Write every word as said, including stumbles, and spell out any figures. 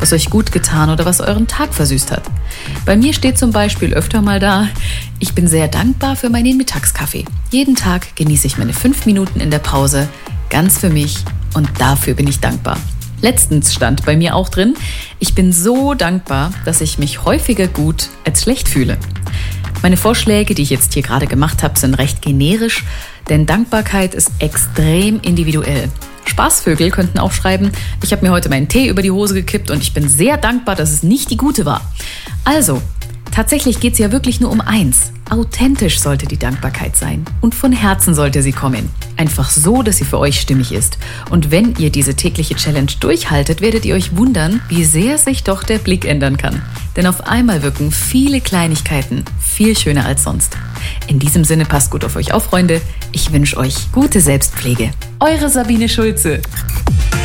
was euch gut getan oder was euren Tag versüßt hat. Bei mir steht zum Beispiel öfter mal da: Ich bin sehr dankbar für meinen Mittagskaffee. Jeden Tag genieße ich meine fünf Minuten in der Pause, ganz für mich, und dafür bin ich dankbar. Letztens stand bei mir auch drin: Ich bin so dankbar, dass ich mich häufiger gut als schlecht fühle. Meine Vorschläge, die ich jetzt hier gerade gemacht habe, sind recht generisch, denn Dankbarkeit ist extrem individuell. Spaßvögel könnten auch schreiben: Ich habe mir heute meinen Tee über die Hose gekippt und ich bin sehr dankbar, dass es nicht die gute war. Also, tatsächlich geht es ja wirklich nur um eins. Authentisch sollte die Dankbarkeit sein und von Herzen sollte sie kommen. Einfach so, dass sie für euch stimmig ist. Und wenn ihr diese tägliche Challenge durchhaltet, werdet ihr euch wundern, wie sehr sich doch der Blick ändern kann. Denn auf einmal wirken viele Kleinigkeiten viel schöner als sonst. In diesem Sinne, passt gut auf euch auf, Freunde. Ich wünsche euch gute Selbstpflege. Eure Sabine Schulze.